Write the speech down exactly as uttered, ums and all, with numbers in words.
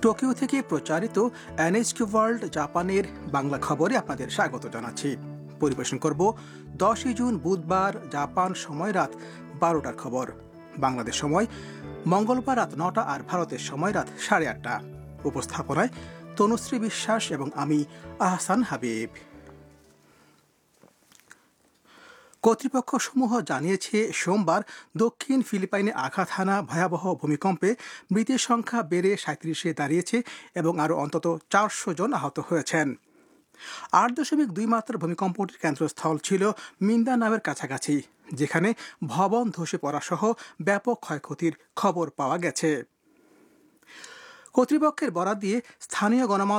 Tokyo থেকে প্রচারিত NHK world জাপানের বাংলা খবরে আপনাদের স্বাগত জানাচ্ছি। পরিবেশন করব দশই জুন বুধবার জাপান সময় রাত বারোটার খবর। বাংলাদেশ সময় মঙ্গলবার রাত নটা আর ভারতের সময় রাত সাড়ে আটটা। উপস্থাপনায় তনুশ্রী বিশ্বাস এবং আমি আহসান হাবিব। কর্তৃপক্ষসমূহ জানিয়েছে সোমবার দক্ষিণ ফিলিপাইনে আঘাত হানা ভয়াবহ ভূমিকম্পে মৃতের সংখ্যা বেড়ে সাঁত্রিশে দাঁড়িয়েছে এবং আরও অন্তত চারশো জন আহত হয়েছেন। আট দশমিক দুই মাত্রার ভূমিকম্পটির কেন্দ্রস্থল ছিল মিন্দানাওয়ের কাছাকাছি, যেখানে ভবন ধসে পড়া সহ ব্যাপক ক্ষয়ক্ষতির খবর পাওয়া গেছে। কর্তৃপক্ষের বরাত দিয়ে স্থানীয় গণমাধ্যম